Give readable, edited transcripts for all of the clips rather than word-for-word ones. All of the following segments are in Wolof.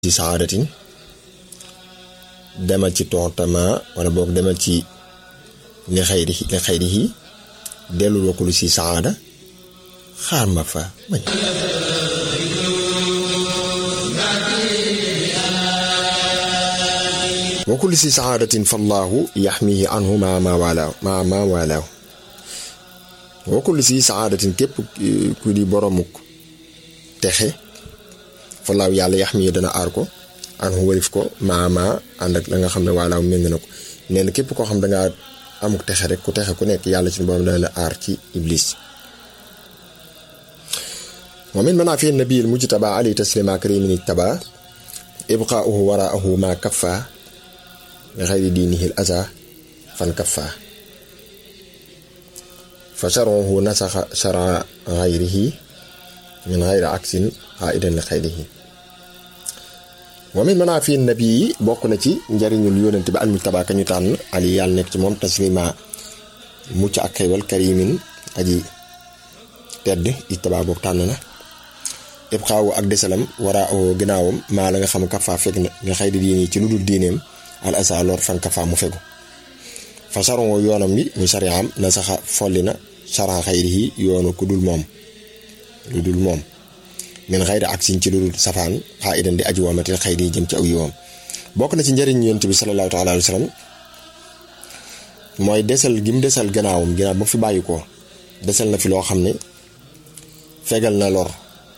ci saadatin demal ci tontama wala boog demal ci li xayrihi dellul wakkulu si saada xaar ma fa bañ wakkulu si saadatin fallahu yaxmihi anhu ma walaaw wakkulu si saadatin képp ku di boromuk texe fallahu yàlla yaxmihi dana aar ko anhu walif ko maama ànd ak la nga xam ne walaaw méng na ko nee na képp koo xam dangaa amuk texe rek ku texe ku nekk yàlla ci borom dana la aar ci iblis wa min manaafi nabiyil mujtaba alayhi taslima karimin ittaba ibqaa'uhu waraahu ma kaffa li xayri diinihi al aza fan kaffa fa shar'uhu nasaxa shar'a xayrihi min xayri aksin qaa'idan li xayrihi wa min manaafi nabi bokk na ci njariñul yónent bi almujtaba ka ñu tànn ali yàlla nekk ci moom taslima mucc ak xeewal karimin aji tedd ittaba boobu tànn na ibqaawu ak desalam wara o ginnaawam maa la nga xam kafa fekk na nga xëy di diini ci lu dul diineem al asa lor fan kafa mu fegu fa saron yoonam bi muy sariyaam na saxa folli na saran xayrihi yoonu ku dul moom lu dul moom min xayri ak sin ci lu dul safaan xaa idan di aji woomatil xayri jëm ci aw yiwam bokk na ci njëriñ yonent bi sallallahu taala alayhi wa sallam mooy desal gi mu desal gannaawam ginnaaw ba fi bàyyi ko desal na fi loo xam ne fegal na lor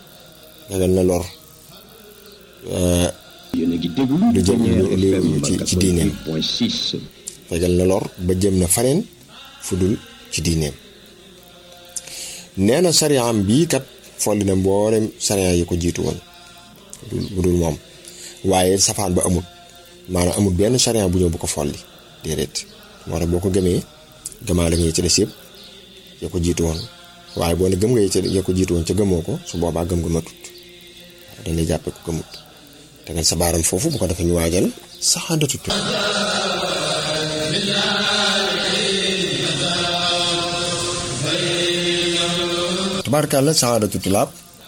lu jëm ci diineem fegal na lor ba jëm na faneen fu dul ci diineem nee na sariyaam bii kat folli na mboolem sariya yi ko jiitu woon bu dul moom waaye safaan ba amut maanaam amut benn sariya bu ñëw bu ko folli déedéet moo tax boo ko gëmee gëmaa la nga ci des yëpp ya ko jiitu woon waaye boo ne gëm nga ya ko jiitu woon ca gëmoo ko su boobaa gëm nga matut dañ lay jàppee ko gëmut tegal sa baaram foofu bu ko defee ñu waajal saxaadatu tabaarkalla saxaadatu tulaab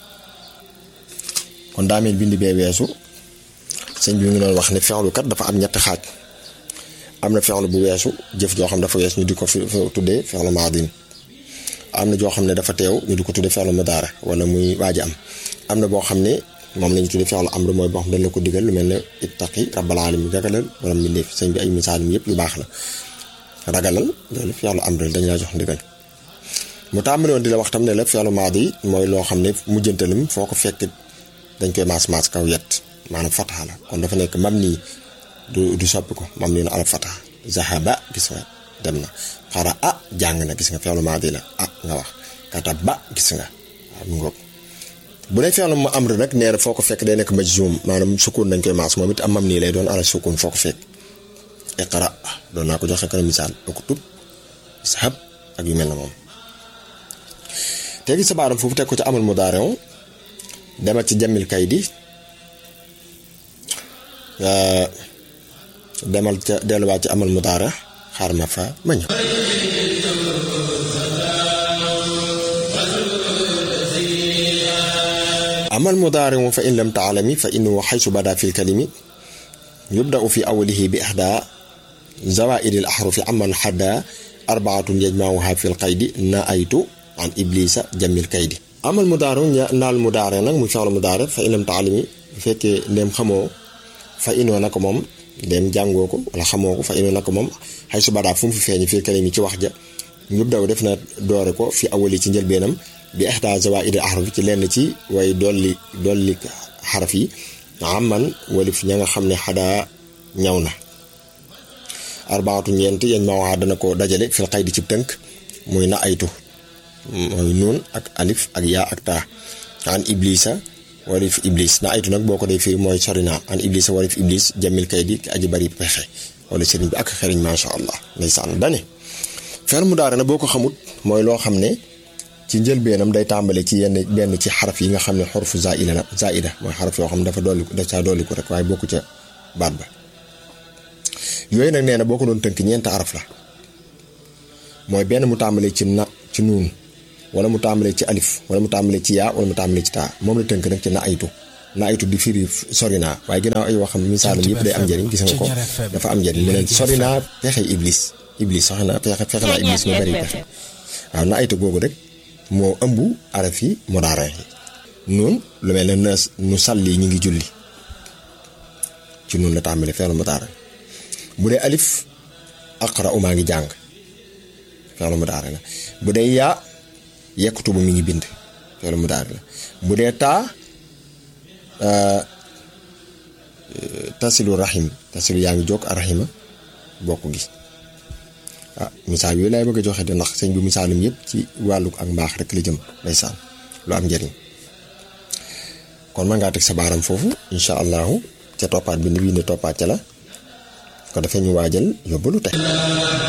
kon daa mel bind bee weesu sëñ bi mu ngi doon wax ne fexlu kat dafa am ñetti xaaj am na fexlu bu weesu jëf joo xam dafa wees ñu di ko fi tuddee fexlu maadin am na joo xam ne dafa teew ñu di ko tuddee fexlu mudaara wala muy waaj am na boo xam ne moom lañu tuddee fexlu amr mooy boo xam dañ la ko digal lu mel ne ittaqi rabbal alamin ragalal borom bi ndéef sëñ bi ay misaalim yëpp yu baax la ragalal loolu fexlu amr dañu laa jox ndigal mu tàmbali woon di la wax tam ne la fi'lu maadi mooy loo xam ne mujjantalam foo ko fekk dañ koy maas kaw yet maanaam fataha la kon dafa nekk mam nii du soppi ko mam nii na ala fataha zahaba gis nga dem na xara jàng na gis nga fi'lu maadi la nga wax kataba gis nga waaw mu ngoog bu ne fi'lu mu amr nag nee na foo ko fekk day nekk majzum maanaam sukun dañ koy maas moom it am mam nii lay doon ala sukun foo ko fekk iqra doon naa ko joxe kana misaal uktub ishab ak yu mel na moom tegi sa baaram foofu teg ko ci amal mudaari'u demal ci jamil kaydi demal ca delluwaat ci amal mudaari' xaar ma fa ma ñëw amal mudaari'u fa in lam ta'lami fa innahu haysu bada fil kalimi yubda'u fi awwalihi bi ihda zawaa'idil ahrufi amman hadda arba'atun yajma'uha fil qaydi na'aytu an iblisa jamil kaydi amal mudaare naal mudaare nag muy fi'lu mudaare fa inam taalimi bu fekkee ndem xamoo fa inoo na ko moom ndem jàngoo ko wala xamoo ko fa inoo na ko moom xay su badaa fu mu fi feeñi fii kalimi ci wax ja ñub daw def na doore ko fi awali ci njëlbeenam bi ihda zawaa'id ahraf ci lenn ci way dolli xaraf yi amman walif ña nga xam ne xadaa ñaw na arbaatu ñeent yañ ma waxaa dana ko dajale fil qaydi ci tënk muy na aytu mooy nuun ak alif ak yaa ak taa an iblisa warif iblis na aytu nag boo ko dee firi mooy sori naa an iblisa warif iblis jamil kaydi ki aji bari pexe wala sëriñ bi ak xeriñ masha allah ndeysaan dane fi'lu mudaari na boo ko xamut mooy loo xam ne ci njëlbeenam day tàmbale ci benn ci xaraf yi nga xam ne xurfu zaida mooy xaraf yoo xam ne dafa dolli ko rek waaye bokku ca baat ba yooyu nag nee na boo ko doon tënk ñeenti araf la mooy benn mu tàmbale ci nuun wala mu tàmbalee ci alif wala mu tàmbalee ci yaa wala mu tàmbalee ci taa moom la tënk nag ci na aytu naa ay tudd di firi sori naa waaye ginnaaw ay waxam misaalam yëpp day am njëriñ gis nga ko dafa am njëriñ mu ne sori naa pexe iblis sax na fexe naa iblis mu bari pexe waaw naa aytu googu rek moo ëmb araf yi mudaare yi noonu lu mel ne nu salli ñu ngi julli ci noonu la tàmbali feelu mudaare bu dee alif aqra maa ngi jàng feelu mudaare la bu dee yaa yekkutubu mi ngi bind feelu mudaare la bu dee taa tasilu rahim tasilu yaa ngi jokk arrahima bokk gi misaal yooyu laay bëgg a joxe de ndax sëñ bi misaalum yëpp ci wàllu ak mbaax rek la jëm ndeysaan lu am njëriñ kon man ngaa teg sa baaram foofu incha allahu ca toppaat bi ni bii ne toppaat ca la ko defee ñu waajal yóbbalu tey